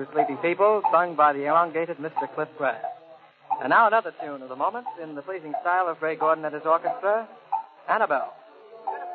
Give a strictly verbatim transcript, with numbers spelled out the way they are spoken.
to Sleepy People, sung by the elongated Mister Cliff Grass. And now another tune of the moment in the pleasing style of Ray Gordon and his orchestra, Annabelle.